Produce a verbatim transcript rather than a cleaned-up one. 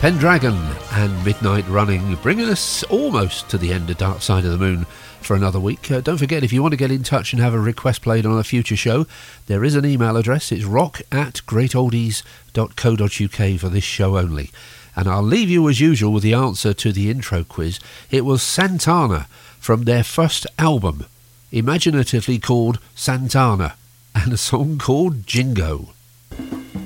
Pendragon and Midnight Running, bringing us almost to the end of Dark Side of the Moon for another week. Uh, don't forget, if you want to get in touch and have a request played on a future show, there is an email address. It's rock at greatoldies dot co dot uk for this show only. And I'll leave you as usual with the answer to the intro quiz. It was Santana from their first album, imaginatively called Santana, and a song called Jingo.